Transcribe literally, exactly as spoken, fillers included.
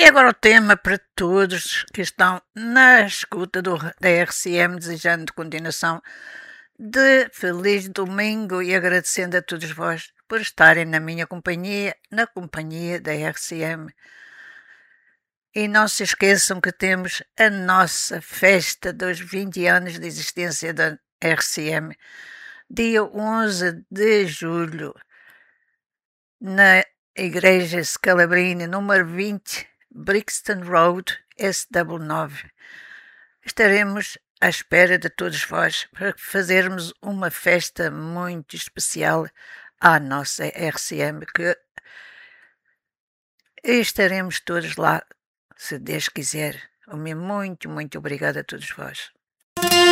E agora o tema para todos que estão na escuta do, da R C M, desejando continuação de feliz domingo e agradecendo a todos vós por estarem na minha companhia, na companhia da R C M. E não se esqueçam que temos a nossa festa dos vinte anos de existência da R C M, dia onze de julho, na Igreja Scalabrini, número vinte, Brixton Road, S W nove. Estaremos à espera de todos vós para fazermos uma festa muito especial à nossa R C M, que estaremos todos lá, se Deus quiser. Muito, muito obrigada a todos vós.